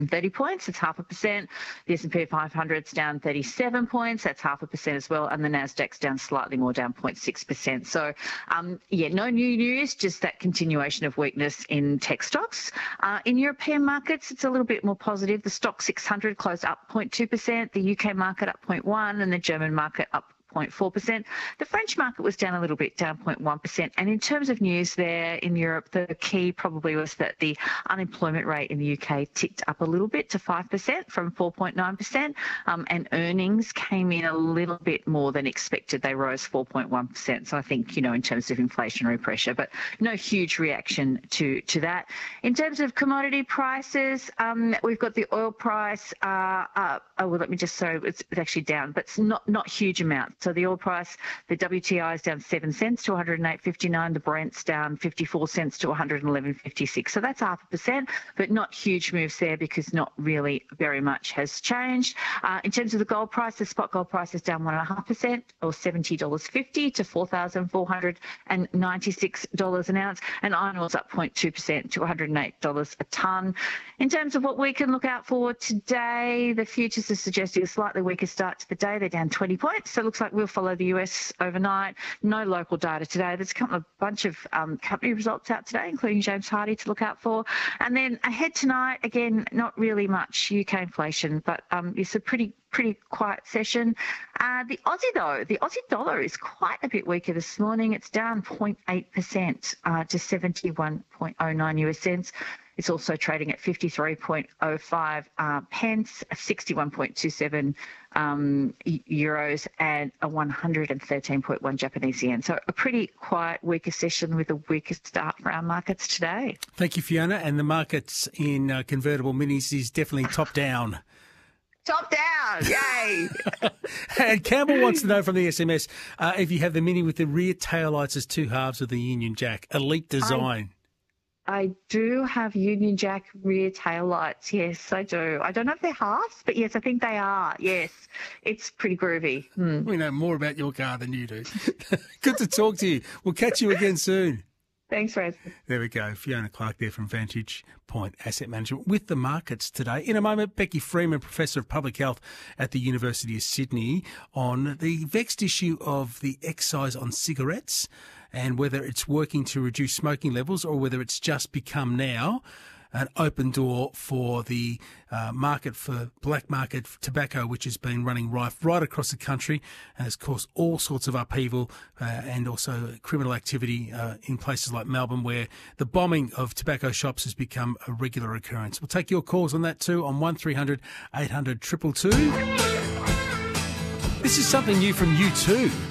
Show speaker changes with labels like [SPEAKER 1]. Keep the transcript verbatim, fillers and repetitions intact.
[SPEAKER 1] thirty points, it's half a percent. The S and P five hundred's down thirty-seven points, that's half a percent as well. And the Nasdaq's down slightly more, down zero point six percent. So, um, yeah, no new news, just that continuation of weakness in tech stocks. Uh, in European markets, it's a little bit more positive. The Stock six hundred closed up zero point two percent, the U K market up zero point one percent, and the German market up zero point four percent. The French market was down a little bit, down zero point one percent. And in terms of news there in Europe, the key probably was that the unemployment rate in the U K ticked up a little bit to five percent from four point nine percent, um, and earnings came in a little bit more than expected. They rose four point one percent. So I think, you know, in terms of inflationary pressure, but no huge reaction to, to that. In terms of commodity prices, um, we've got the oil price uh, up. Oh, well, let me just, sorry, it's, it's actually down, but it's not, not huge amounts. So the oil price, the W T I is down seven cents to one hundred eight fifty-nine. The Brent's down fifty-four cents to one hundred eleven fifty-six. So that's half a percent, but not huge moves there because not really very much has changed. Uh, in terms of the gold price, the spot gold price is down one and a half percent, or seventy dollars fifty to four thousand four hundred ninety-six dollars an ounce, and iron ore's up zero point two percent to one hundred eight dollars a tonne. In terms of what we can look out for today, the futures are suggesting a slightly weaker start to the day. They're down twenty points, so it looks like we'll follow the U S overnight. No local data today. There's a couple of bunch of um, company results out today, including James Hardie to look out for. And then ahead tonight, again, not really much U K inflation, but um, it's a pretty pretty quiet session. Uh, the Aussie, though, the Aussie dollar is quite a bit weaker this morning. It's down zero point eight percent uh, to seventy-one point oh nine US cents. It's also trading at fifty-three point oh five uh, pence, sixty-one point two seven um, euros, and a one hundred thirteen point one Japanese yen. So a pretty quiet, weaker session with a weaker start for our markets today.
[SPEAKER 2] Thank you, Fiona. And the markets in uh, convertible minis is definitely top down.
[SPEAKER 1] Top down, yay!
[SPEAKER 2] And Campbell wants to know from the S M S uh, if you have the Mini with the rear taillights as two halves of the Union Jack, elite design.
[SPEAKER 1] I- I do have Union Jack rear tail lights. Yes, I do. I don't know if they're halves, but yes, I think they are. Yes, it's pretty groovy. Hmm.
[SPEAKER 2] We know more about your car than you do. Good to talk to you. We'll catch you again soon.
[SPEAKER 1] Thanks, Raz.
[SPEAKER 2] There we go. Fiona Clark there from Vantage Point Asset Management with the markets today. In a moment, Becky Freeman, Professor of Public Health at the University of Sydney, on the vexed issue of the excise on cigarettes and whether it's working to reduce smoking levels or whether it's just become now an open door for the uh, market for black market tobacco, which has been running rife right across the country and has caused all sorts of upheaval uh, and also criminal activity uh, in places like Melbourne, where the bombing of tobacco shops has become a regular occurrence. We'll take your calls on that too on one three hundred eight hundred two two two. This is something new from U two.